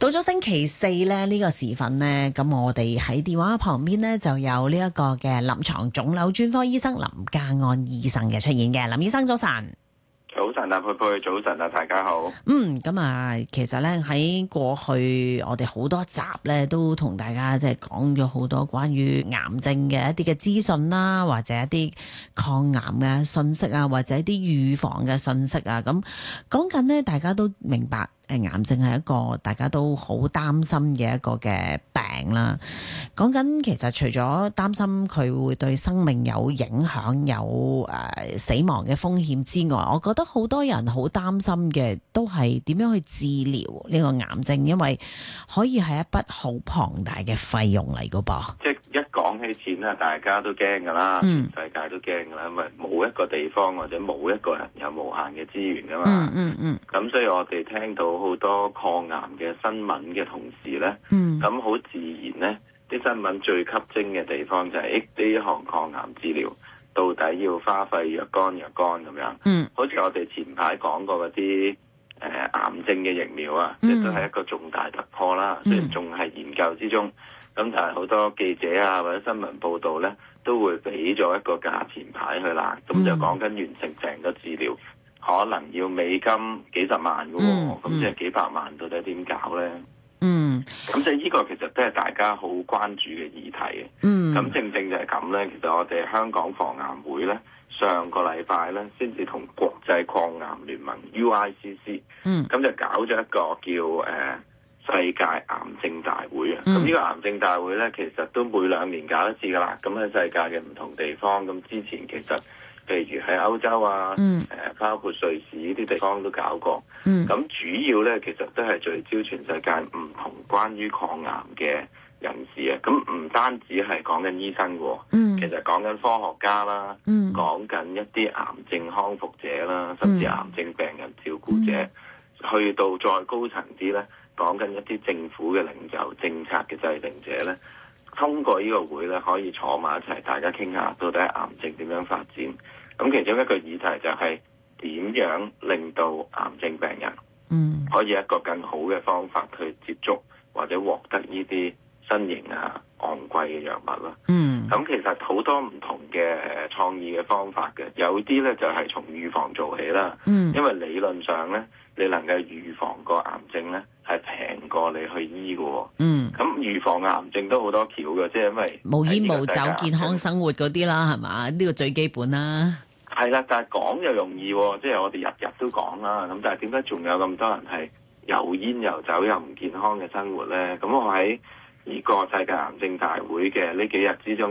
到咗星期四咧，呢個時分呢，咁我哋喺電話旁邊呢，就有呢一個嘅臨床腫瘤專科醫生林家安醫生嘅出現嘅。林醫生早晨。 早晨啊，佩佩，早晨啊，大家好。 咁啊，其實咧喺過去我哋好多集咧，都同大家即係講咗好多關於癌症嘅一啲嘅資訊啦，或者一啲抗癌嘅信息啊，或者一啲預防嘅信息啊，咁講緊咧，大家都明白。癌症係一個大家都好擔心嘅一個嘅病啦。講緊其實除咗擔心佢會對生命有影響、有死亡嘅風險之外，我覺得好多人好擔心嘅都係點樣去治療呢個癌症，因為可以係一筆好龐大嘅費用嚟噶噃。 即係一講起錢咧，大家都驚噶啦，全世界都驚噶啦，因為冇一個地方或者冇一個人有無限嘅資源噶嘛。咁所以我哋聽到好多抗癌嘅新聞嘅同時咧，咁好自然咧，啲新聞最吸睛嘅地方就係呢項抗癌治療到底要花費若干咁樣。好似我哋前排講過嗰啲癌症嘅疫苗啊，亦都係一個重大突破啦。雖然仲係研究之中，咁但係好多記者啊或者新聞報道咧，都會俾咗一個價錢牌去啦。咁就講緊完成成個治療，可能要美金幾十萬嘅喎，咁即係幾百萬，到底點搞咧？咁即係呢個其實都係大家好關注嘅議題嘅。咁正正就係咁咧，其實我哋香港防癌會咧，上個禮拜咧先至同國際抗癌聯盟 UICC，咁就搞咗一個叫世界癌症大會啊。咁呢個癌症大會咧，其實都每2年搞一次噶啦。咁喺世界嘅唔同地方，咁之前其實譬如喺歐洲啊，包括瑞士呢啲地方都搞過。咁主要咧，其實都係聚焦全世界唔同關於抗癌嘅人士啊。咁唔單止係講緊醫生喎，其實講緊科學家啦，講緊一啲癌症康復者啦，甚至癌症病人照顧者，去到再高層啲咧，講緊一啲政府嘅領袖、政策嘅制定者咧，通過呢個會咧，可以坐埋一齊，大家傾下到底癌症點樣發展。咁其中一個議題就係點樣令到癌症病人可以一個更好嘅方法去接觸或者獲得呢啲新型昂貴嘅藥物啦。咁其實好多唔同嘅創意嘅方法嘅，有啲咧就係從預防做起啦。因為理論上咧，你能夠預防個癌症咧，係平過你去醫嘅。咁預防癌症都好多橋嘅，即係因為無煙無酒、健康生活嗰啲啦，係嘛？呢個最基本啦。 係啦，但係講又容易，即係我哋日日都講啦。咁但係點解仲有咁多人係又煙又酒又唔健康嘅生活咧？咁我喺呢個世界癌症大會嘅呢幾日之中，